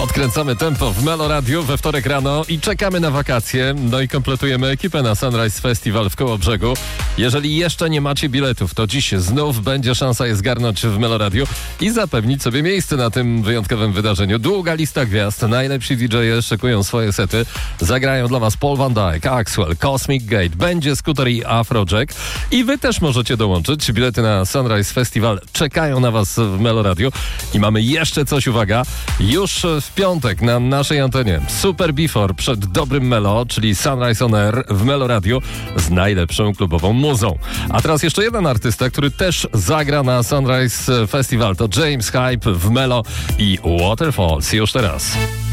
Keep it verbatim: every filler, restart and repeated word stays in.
Odkręcamy tempo w Melo Radio we wtorek rano i czekamy na wakacje. No i kompletujemy ekipę na Sunrise Festival w Kołobrzegu. Jeżeli jeszcze nie macie biletów, to dziś znów będzie szansa je zgarnąć w Melo Radio i zapewnić sobie miejsce na tym wyjątkowym wydarzeniu. Długa lista gwiazd, najlepsi D J e szykują swoje sety. Zagrają dla was Paul van Dyk, Axwell, Cosmic Gate, będzie Scooter i Afrojack. I wy też możecie dołączyć. Bilety na Sunrise Festival czekają na was w Melo Radio. I mamy jeszcze coś, uwaga, już w piątek na naszej antenie Super Before przed dobrym Melo, czyli Sunrise on Air w Melo Radio z najlepszą klubową muzą. A teraz jeszcze jeden artysta, który też zagra na Sunrise Festival. To James Hype w Melo i Waterfalls już teraz.